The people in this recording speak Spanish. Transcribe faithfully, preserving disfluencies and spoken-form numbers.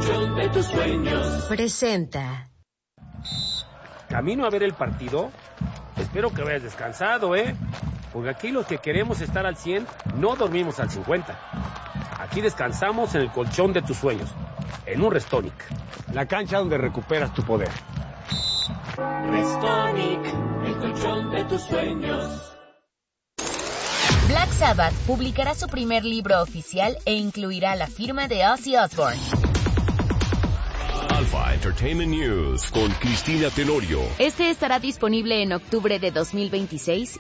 colchón de tus sueños. Presenta. ¿Camino a ver el partido? Espero que vayas descansado, ¿eh? Porque aquí los que queremos estar al cien, no dormimos al cincuenta. Aquí descansamos en el colchón de tus sueños, en un Restonic. La cancha donde recuperas tu poder. Restonic, el colchón de tus sueños. Black Sabbath publicará su primer libro oficial e incluirá la firma de Ozzy Osbourne. Alpha Entertainment News con Cristina Tenorio. Este estará disponible en octubre de dos mil veintiséis